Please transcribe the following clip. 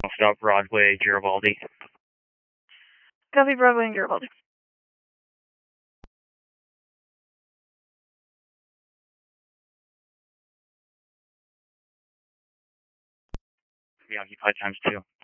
Stop Broadway, Garibaldi. Copy Broadway and Garibaldi. Preoccupied ×2.